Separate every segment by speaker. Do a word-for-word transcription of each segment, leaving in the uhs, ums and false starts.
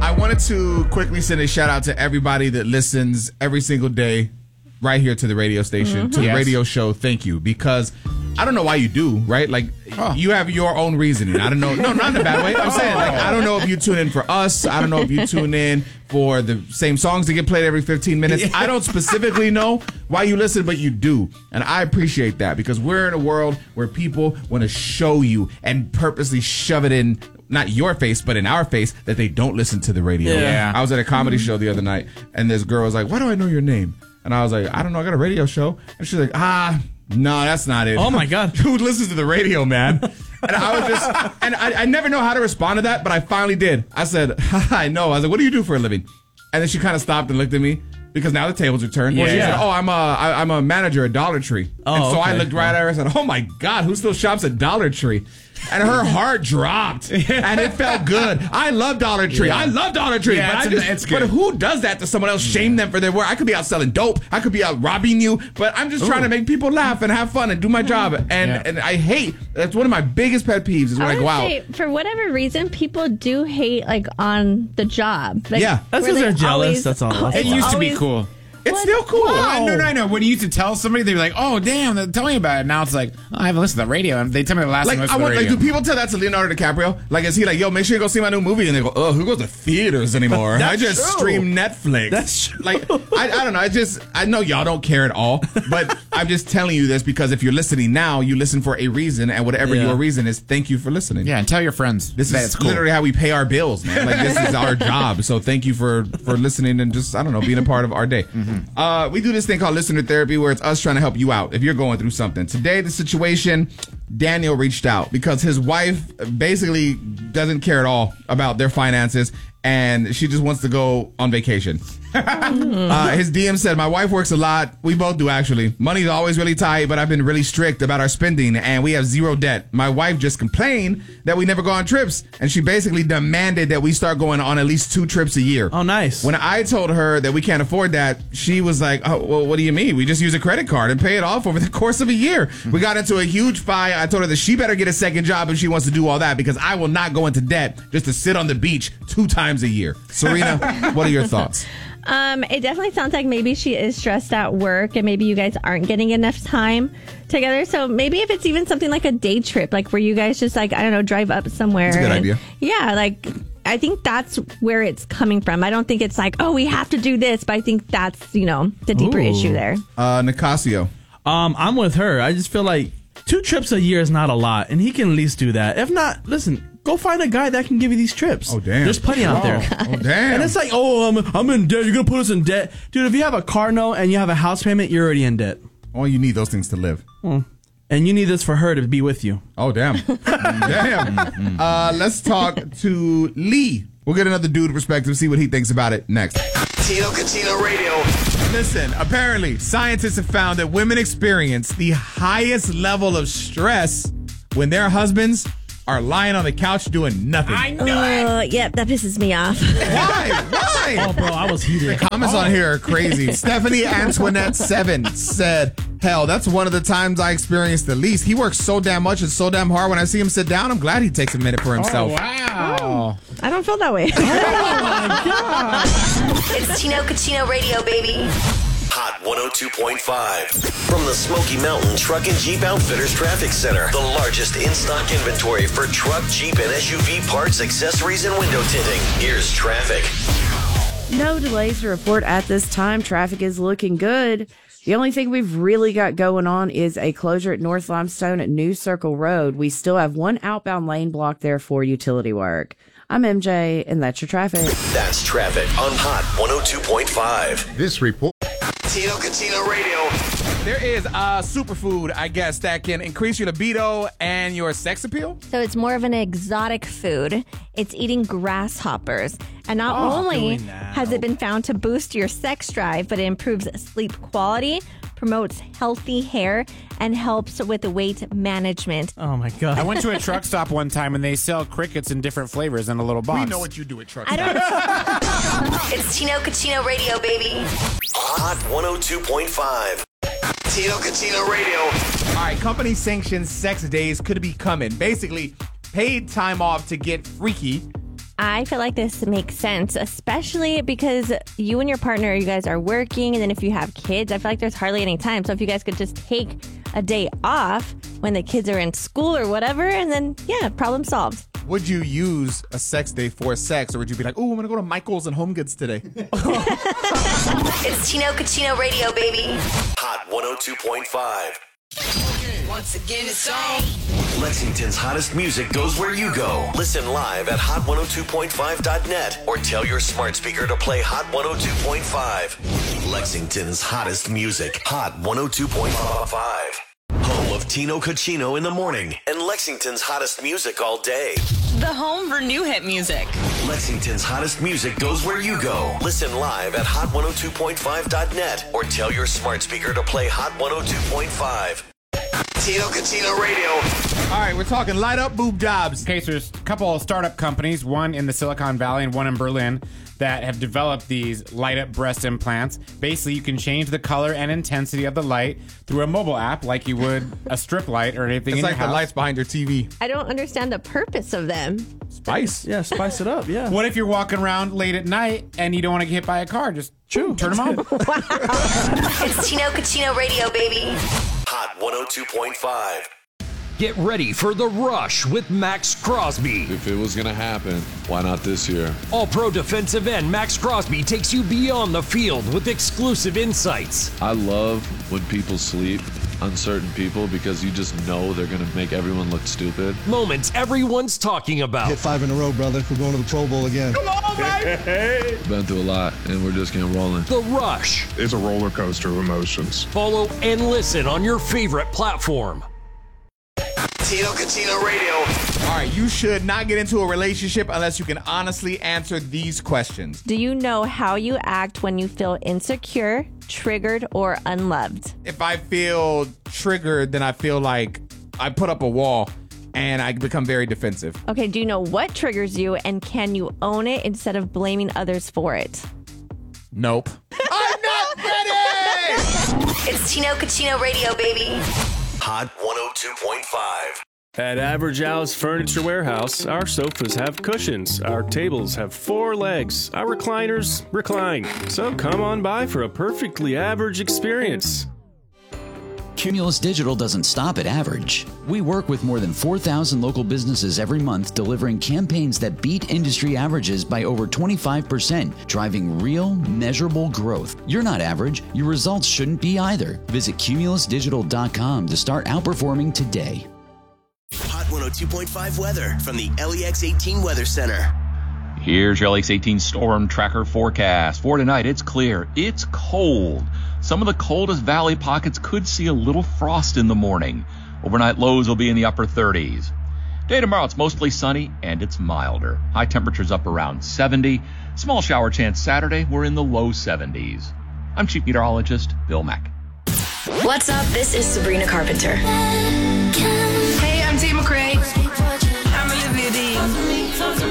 Speaker 1: I wanted to quickly send a shout out to everybody that listens every single day right here to the radio station, mm-hmm. to the yes. radio show. Thank you. Because I don't know why you do, right? Like, oh. you have your own reasoning. I don't know. No, not in a bad way. I'm saying, like, I don't know if you tune in for us. I don't know if you tune in for the same songs that get played every fifteen minutes. I don't specifically know why you listen, but you do. And I appreciate that because we're in a world where people want to show you and purposely shove it in, not your face, but in our face, that they don't listen to the radio.
Speaker 2: Yeah.
Speaker 1: I was at a comedy show the other night, and this girl was like, why do I know your name? And I was like, I don't know, I got a radio show. And she's like, ah, no, that's not it.
Speaker 2: Oh, my God.
Speaker 1: Who listens to the radio, man? And I was just, and I, I never know how to respond to that, but I finally did. I said, I know. I was like, what do you do for a living? And then she kind of stopped and looked at me because now the tables are turned.
Speaker 2: Yeah.
Speaker 1: Well, she said, oh, I'm a, I, I'm a manager at Dollar Tree.
Speaker 2: Oh,
Speaker 1: and so
Speaker 2: okay.
Speaker 1: I looked right at her and said, oh, my God, who still shops at Dollar Tree? And her heart dropped, and it felt good. I love Dollar Tree. Yeah. I love Dollar Tree.
Speaker 3: Yeah,
Speaker 1: but, I
Speaker 3: it's,
Speaker 1: just,
Speaker 3: it's good.
Speaker 1: but who does that to someone else? Shame them for their work. I could be out selling dope. I could be out robbing you. But I'm just Ooh. trying to make people laugh and have fun and do my job. And yeah. and I hate, that's one of my biggest pet peeves is when I, I go
Speaker 4: say,
Speaker 1: out.
Speaker 4: For whatever reason, people do hate, like, on the job. Like,
Speaker 1: yeah.
Speaker 2: That's because they they're jealous.
Speaker 4: Always,
Speaker 2: that's all.
Speaker 3: It used
Speaker 4: always,
Speaker 3: to be cool.
Speaker 1: It's
Speaker 4: what?
Speaker 1: still cool.
Speaker 3: Wow. No, no, no. When you used to tell somebody, they'd be like, "Oh, damn, tell me about it." Now it's like, oh, I haven't listened to the radio, and they tell me the last
Speaker 1: Like,
Speaker 3: time I
Speaker 1: I
Speaker 3: listened
Speaker 1: want,
Speaker 3: to the
Speaker 1: like,
Speaker 3: radio.
Speaker 1: do people tell that to Leonardo DiCaprio? Like, is he like, yo, make sure you go see my new movie? And they go, oh, who goes to theaters anymore? I just
Speaker 2: true.
Speaker 1: stream Netflix.
Speaker 2: That's true.
Speaker 1: Like, I, I don't know. I just, I know y'all don't care at all, but I'm just telling you this because if you're listening now, you listen for a reason, and whatever
Speaker 2: Yeah.
Speaker 1: your reason is, thank you for listening.
Speaker 3: Yeah, and tell your friends.
Speaker 1: This
Speaker 3: that
Speaker 1: is
Speaker 3: it's cool.
Speaker 1: literally how we pay our bills, man. Like, this is our job. So thank you for, for listening and just, I don't know, being a part of our day. Mm-hmm. Uh, we do this thing called listener therapy where it's us trying to help you out if you're going through something. Today, the situation, Daniel reached out because his wife basically doesn't care at all about their finances and she just wants to go on vacation. uh, his D M said, my wife works a lot. We both do, actually. Money's always really tight, but I've been really strict about our spending, and we have zero debt. My wife just complained that we never go on trips, and she basically demanded that we start going on at least two trips a year.
Speaker 2: Oh, nice.
Speaker 1: When I told her that we can't afford that, she was like, oh, well, what do you mean? We just use a credit card and pay it off over the course of a year. We got into a huge fight. I told her that she better get a second job if she wants to do all that, because I will not go into debt just to sit on the beach two times a year. Serena, what are your thoughts?
Speaker 4: Um, it definitely sounds like maybe she is stressed at work and maybe you guys aren't getting enough time together. So maybe if it's even something like a day trip, like where you guys just like, I don't know, drive up somewhere.
Speaker 1: That's a good
Speaker 4: and,
Speaker 1: idea.
Speaker 4: Yeah, like I think that's where it's coming from. I don't think it's like, oh, we have to do this, but I think that's, you know, the deeper
Speaker 2: Ooh.
Speaker 4: issue there.
Speaker 1: Uh, Nicasio.
Speaker 2: Um, I'm with her. I just feel like two trips a year is not a lot, and he can at least do that. If not, listen, go find a guy that can give you these trips.
Speaker 1: Oh, damn.
Speaker 2: There's plenty out there.
Speaker 1: Oh, damn.
Speaker 2: And it's like, oh, I'm, I'm in debt. You're going to put us in debt. Dude, if you have a car note and you have a house payment, you're already in debt.
Speaker 1: Oh, you need those things to live.
Speaker 2: Hmm. And you need this for her to be with you.
Speaker 1: Oh, damn. Damn. Uh, let's talk to Lee. We'll get another dude perspective, see what he thinks about it next.
Speaker 5: Tino Catino Radio.
Speaker 1: Listen, apparently, scientists have found that women experience the highest level of stress when their husbands are lying on the couch doing nothing.
Speaker 3: I know
Speaker 4: Uh, yep, that pisses me off.
Speaker 1: Why? Why?
Speaker 2: Oh, bro, I was heated.
Speaker 1: The comments on here are crazy. Stephanie Antoinette seven said, hell, that's one of the times I experienced the least. He works so damn much and so damn hard. When I see him sit down, I'm glad he takes a minute for himself.
Speaker 3: Oh, wow.
Speaker 4: I don't feel that way.
Speaker 6: It's Tino Catino Radio, baby.
Speaker 5: Hot one oh two point five. From the Smoky Mountain Truck and Jeep Outfitters Traffic Center. The largest in-stock inventory for truck, Jeep, and S U V parts, accessories, and window tinting. Here's traffic.
Speaker 7: No delays to report at this time. Traffic is looking good. The only thing we've really got going on is a closure at North Limestone at New Circle Road. We still have one outbound lane block there for utility work. I'm M J, and that's your traffic.
Speaker 5: That's traffic on Hot one oh two point five.
Speaker 8: This report.
Speaker 5: Tino Catino Radio.
Speaker 1: There is a superfood, I guess, that can increase your libido and your sex appeal.
Speaker 4: So it's more of an exotic food. It's eating grasshoppers. And not
Speaker 1: Oh,
Speaker 4: only
Speaker 2: doing that.
Speaker 4: has it been found to boost your sex drive, but it improves sleep quality, promotes healthy hair, and helps with weight management.
Speaker 2: Oh, my God.
Speaker 3: I went to a truck stop one time and they sell crickets in different flavors in a little box.
Speaker 1: We know what you do at truck
Speaker 4: I
Speaker 1: stops.
Speaker 4: don't
Speaker 6: It's Tino Catino Radio, baby.
Speaker 5: Hot one oh two point five. Tino Catino Radio.
Speaker 1: All right, company sanctioned sex days could be coming. Basically, paid time off to get freaky
Speaker 4: I feel like this makes sense, especially because you and your partner, you guys are working, and then if you have kids, I feel like there's hardly any time. So if you guys could just take a day off when the kids are in school or whatever, and then, yeah, problem solved.
Speaker 8: Would you use a sex day for sex, or would you be like, oh, I'm going to go to Michael's and Home Goods today?
Speaker 6: It's Chino Cucino Radio, baby.
Speaker 5: Hot one oh two point five.
Speaker 6: Once again, it's on.
Speaker 5: Lexington's hottest music goes where you go. Listen live at hot one oh two point five dot net or tell your smart speaker to play Hot one oh two point five. Lexington's hottest music. Hot one oh two point five. Home of Tino Cucino in the morning and Lexington's hottest music all day.
Speaker 9: The home for new hit music.
Speaker 5: Lexington's hottest music goes where you go. Listen live at hot one oh two point five dot net or tell your smart speaker to play Hot one oh two point five. Tino Cucino Radio.
Speaker 8: All right, we're talking light up boob jobs.
Speaker 3: Okay, so there's a couple of startup companies, one in the Silicon Valley and one in Berlin, that have developed these light up breast implants. Basically, you can change the color and intensity of the light through a mobile app like you would a strip light or anything
Speaker 8: It's
Speaker 3: in
Speaker 8: like
Speaker 3: your
Speaker 8: the
Speaker 3: house.
Speaker 8: lights behind your T V.
Speaker 4: I don't understand the purpose of them.
Speaker 8: Spice.
Speaker 2: Yeah, spice it up. Yeah.
Speaker 3: What if you're walking around late at night and you don't want to get hit by a car? Just
Speaker 2: True.
Speaker 3: turn them on.
Speaker 6: It's Chino Cucino Radio, baby.
Speaker 5: Hot one oh two point five.
Speaker 10: Get ready for The Rush with Max Crosby.
Speaker 11: If it was going to happen, why not this year?
Speaker 10: All-pro defensive end Max Crosby takes you beyond the field with exclusive insights.
Speaker 11: I love when people sleep on certain people because you just know they're going to make everyone look stupid.
Speaker 10: Moments everyone's talking about.
Speaker 12: Hit five in a row, brother. We're going to the Pro Bowl again.
Speaker 3: Come on, baby!
Speaker 11: Been through a lot, and we're just getting rolling.
Speaker 10: The Rush.
Speaker 13: It's a roller coaster of emotions.
Speaker 10: Follow and listen on your favorite platform.
Speaker 5: Tino Cucino Radio.
Speaker 1: All right, you should not get into a relationship unless you can honestly answer these questions.
Speaker 4: Do you know how you act when you feel insecure, triggered, or unloved?
Speaker 1: If I feel triggered, then I feel like I put up a wall and I become very defensive.
Speaker 4: Okay, do you know what triggers you, and can you own it instead of blaming others for it?
Speaker 1: Nope. I'm not ready!
Speaker 6: It's Chino Cucino Radio, baby.
Speaker 5: Hot one oh two point five.
Speaker 14: At Average Al's Furniture Warehouse, our sofas have cushions, our tables have four legs, our recliners recline. So come on by for a perfectly average experience.
Speaker 15: Cumulus Digital doesn't stop at average. We work with more than four thousand local businesses every month, delivering campaigns that beat industry averages by over twenty-five percent, driving real, measurable growth. You're not average. Your results shouldn't be either. Visit cumulus digital dot com to start outperforming today.
Speaker 5: Hot one oh two point five weather from the L E X eighteen Weather Center.
Speaker 16: Here's your L E X eighteen Storm Tracker forecast. For tonight, it's clear. It's cold. Some of the coldest valley pockets could see a little frost in the morning. Overnight lows will be in the upper thirties. Day tomorrow, it's mostly sunny and it's milder. High temperatures up around seventy. Small shower chance Saturday, we're in the low seventies. I'm Chief Meteorologist Bill Mack.
Speaker 6: What's up? This is Sabrina Carpenter. Hey, I'm Tate McRae. I'm Olivia Dean.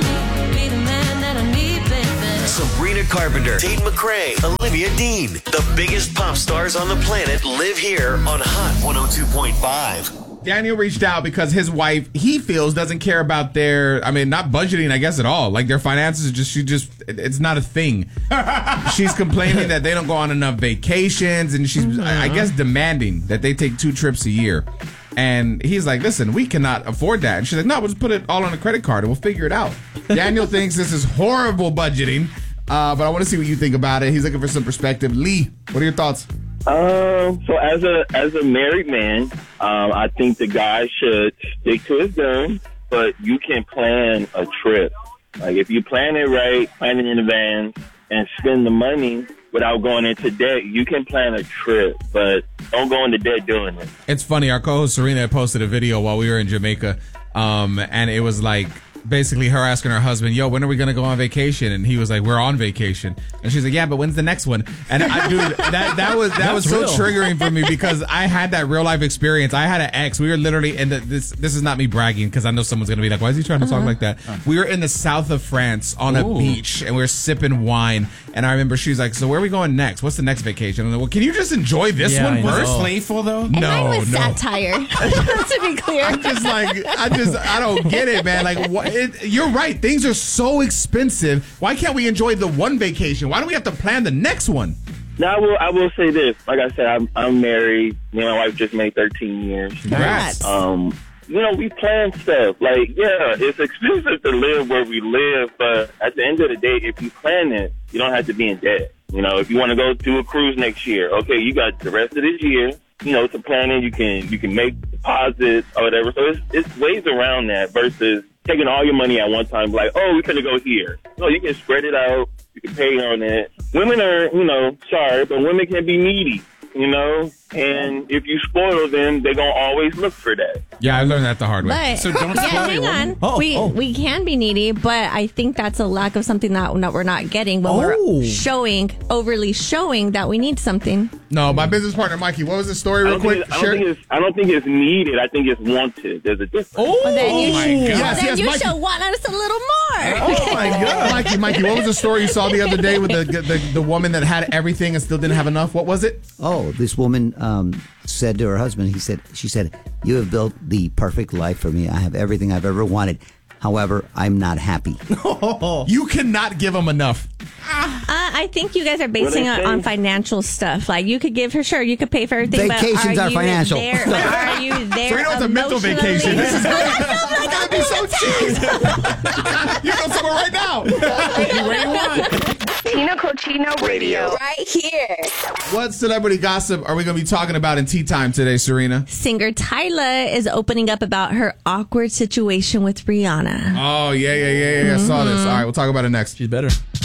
Speaker 5: Sabrina Carpenter, Tate McRae, Olivia Dean. The biggest pop stars on the planet live here on Hot one oh two point five.
Speaker 1: Daniel reached out because his wife, he feels, doesn't care about their, I mean, not budgeting, I guess, at all. Like, their finances are just, she just, it's not a thing. She's complaining that they don't go on enough vacations, and she's, mm-hmm. I guess, demanding that they take two trips a year. And he's like, listen, we cannot afford that. And she's like, no, we'll just put it all on a credit card and we'll figure it out. Daniel thinks this is horrible budgeting, uh, but I want to see what you think about it. He's looking for some perspective. Lee, what are your thoughts?
Speaker 17: Um, so as a as a married man, um, I think the guy should stick to his guns, but you can plan a trip. Like, if you plan it right, plan it in advance, and spend the money without going into debt, you can plan a trip, but don't go into debt doing it.
Speaker 1: It's funny. Our co-host Serena had posted a video while we were in Jamaica, um, and it was like basically her asking her husband, yo, when are we going to go on vacation? And he was like, we're on vacation. And she's like, yeah, but when's the next one? And I, dude, that, that was, that
Speaker 2: That's
Speaker 1: was so
Speaker 2: real.
Speaker 1: triggering for me because I had that real life experience. I had an ex. We were literally in the, this, this is not me bragging because I know someone's going to be like, why is he trying to talk like that? We were in the south of France on a
Speaker 2: Ooh.
Speaker 1: beach and we were sipping wine. And I remember she's like, so where are we going next? What's the next vacation? I'm like, well, can you just enjoy this
Speaker 2: Yeah,
Speaker 1: one
Speaker 2: I
Speaker 1: first?
Speaker 2: know.
Speaker 3: Playful, though?
Speaker 4: And
Speaker 1: No,
Speaker 4: mine was
Speaker 1: no.
Speaker 4: satire, to be clear.
Speaker 1: I'm just like, I just, I don't get it, man. Like, what? it, you're right. Things are so expensive. Why can't we enjoy the one vacation? Why do we have to plan the next one?
Speaker 17: Now, I will, I will say this. Like I said, I'm, I'm married. Me and my wife just made thirteen years.
Speaker 1: Congrats.
Speaker 17: Um, you know, we plan stuff. Like, yeah, it's expensive to live where we live, but at the end of the day, if you plan it, you don't have to be in debt. You know, if you want to go do a cruise next year, okay, you got the rest of this year, you know, to plan it. You can, you can make deposits or whatever. So it's, it's ways around that versus taking all your money at one time, like, oh, we're going to go here. No, you can spread it out. You can pay on it. Women are, you know, sorry, but women can be needy, you know? And if you spoil them, they're going to always look for that.
Speaker 1: Yeah, I learned that the hard way.
Speaker 4: But,
Speaker 3: So don't
Speaker 4: yeah,
Speaker 3: spoil
Speaker 4: hang
Speaker 3: your woman.
Speaker 4: on.
Speaker 1: Oh,
Speaker 4: we
Speaker 1: oh.
Speaker 4: we can be needy, but I think that's a lack of something that, that we're not getting when
Speaker 1: Oh.
Speaker 4: we're showing, overly showing that we need something.
Speaker 1: No, my business partner, Mikey, what was the story
Speaker 17: I
Speaker 1: real
Speaker 17: don't,
Speaker 1: quick?
Speaker 17: think it's, I, don't think it's, I don't think it's needed. I think it's wanted. There's a difference.
Speaker 1: Oh,
Speaker 4: Well, then you,
Speaker 1: my
Speaker 4: should,
Speaker 1: God.
Speaker 4: well,
Speaker 1: Yes,
Speaker 4: then
Speaker 1: yes,
Speaker 4: you
Speaker 1: Mikey.
Speaker 4: should want us a little more.
Speaker 1: Oh, my God. Mikey, Mikey, what was the story you saw the other day with the, the, the woman that had everything and still didn't have enough? What was it?
Speaker 18: Oh, this woman um, said to her husband, he said, she said, "You have built the perfect life for me. I have everything I've ever wanted. However, I'm not happy."
Speaker 1: You cannot give them enough.
Speaker 4: Uh, I think you guys are basing
Speaker 17: What I
Speaker 4: it on
Speaker 17: say?
Speaker 4: financial stuff. Like, you could give her, sure, you could pay for everything,
Speaker 18: Vacations
Speaker 4: but are,
Speaker 18: are
Speaker 4: you
Speaker 18: financial.
Speaker 4: There, but are you there?
Speaker 1: So you know it's a mental
Speaker 4: emotionally?
Speaker 1: vacation. This is
Speaker 4: Well,
Speaker 1: great.
Speaker 4: that sounds like
Speaker 1: That'd be so cheap. You know somewhere right now.
Speaker 3: Where you want?
Speaker 6: Tina Cochino Radio. Right here.
Speaker 1: What celebrity gossip are we going to be talking about in tea time today, Serena?
Speaker 4: Singer Tyla is opening up about her awkward situation with Rihanna.
Speaker 1: Oh, yeah, yeah, yeah, yeah. I saw this. All right, we'll talk about it next.
Speaker 2: She's better.